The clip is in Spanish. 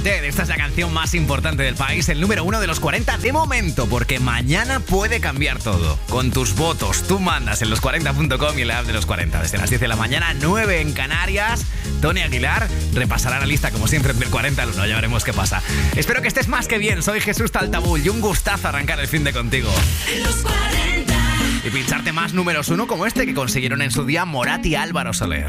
Esta es la canción más importante del país, el número 1 de los 40 de momento, porque mañana puede cambiar todo. Con tus votos, tú mandas en los40.com y en la app de los 40. Desde las 10 de la mañana, 9 en Canarias. Tony Aguilar repasará la lista como siempre del 40 al 1, ya veremos qué pasa. Espero que estés más que bien, soy Jesús Taltabull y un gustazo arrancar el fin de contigo. En los 40. Y pincharte más números 1 como este que consiguieron en su día Morat y Álvaro Soler.